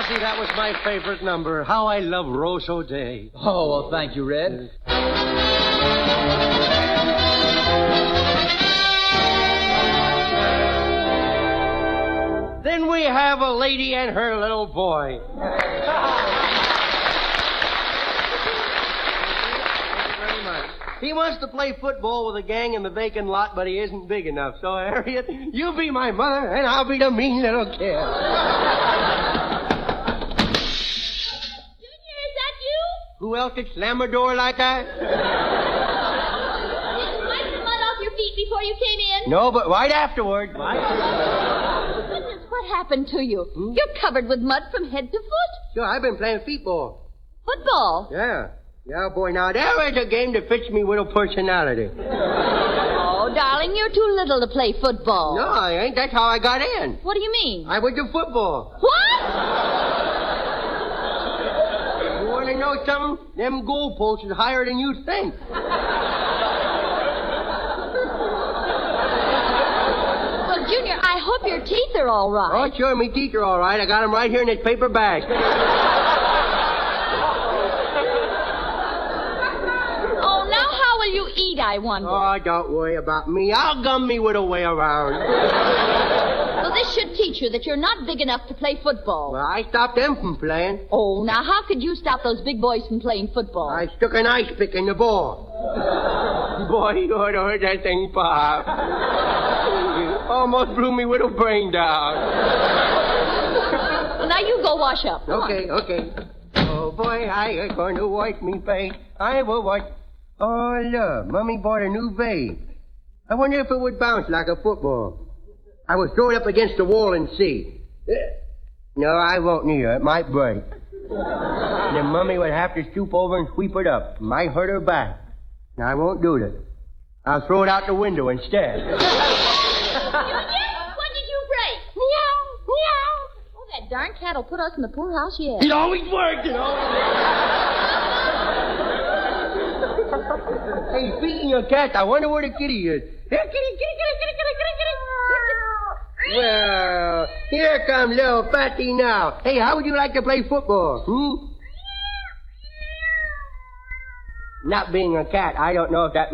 Gussie, that was my favorite number. How I love Rose O'Day. Oh, well, thank you, Red. Then we have a lady and her little boy. He wants to play football with a gang in the vacant lot, but he isn't big enough. So, Harriet, you be my mother, and I'll be the mean little kid. Junior, is that you? Who else could slam a door like that? Did you wipe the mud off your feet before you came in? No, but right afterward. Goodness, what happened to you? You're covered with mud from head to foot. Sure, I've been playing feetball. Football? Yeah. Yeah, boy, now there is a game that fits me with a personality. Oh, darling, you're too little to play football. No, I ain't. That's how I got in. What do you mean? I went to football. What? You want to know something? Them goalposts is higher than you think. Well, Junior, I hope your teeth are all right. Oh, sure, me teeth are all right. I got them right here in this paper bag. You eat, I wonder. Oh, don't worry about me. I'll gum me with a way around. Well, this should teach you that you're not big enough to play football. Well, I stopped them from playing. Oh, now how could you stop those big boys from playing football? I stuck an ice pick in the ball. Boy, you ought to heard that thing pop. It almost blew me with a brain down. Well, now you go wash up. Come on. Okay. Oh, boy, I am going to wipe me face. I will wipe. Oh, look, Mommy bought a new vase. I wonder if it would bounce like a football. I will throw it up against the wall and see. No, I won't neither. It might break. Then Mommy would have to stoop over and sweep it up. Might hurt her back. Now, I won't do that. I'll throw it out the window instead. Junior, what did you break? Meow, meow. Oh, that darn cat'll put us in the poorhouse yet. It always worked, you know. Hey, speaking of cats, I wonder where the kitty is. Here, kitty. Well, here comes little Fatty now. Hey, how would you like to play football? Not being a cat, I don't know if that